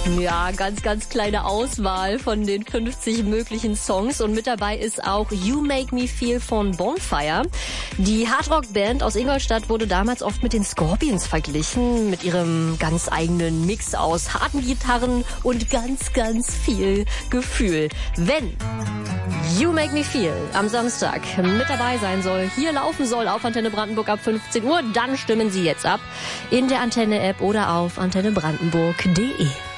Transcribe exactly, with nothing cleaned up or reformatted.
Ja, ganz, ganz kleine Auswahl von den fünfzig möglichen Songs. Und mit dabei ist auch You Make Me Feel von Bonfire. Die Hardrock-Band aus Ingolstadt wurde damals oft mit den Scorpions verglichen, mit ihrem ganz eigenen Mix aus harten Gitarren und ganz, ganz viel Gefühl. Wenn You Make Me Feel am Samstag mit dabei sein soll, hier laufen soll auf Antenne Brandenburg ab fünfzehn Uhr, dann stimmen Sie jetzt ab in der Antenne-App oder auf antenne brandenburg punkt de.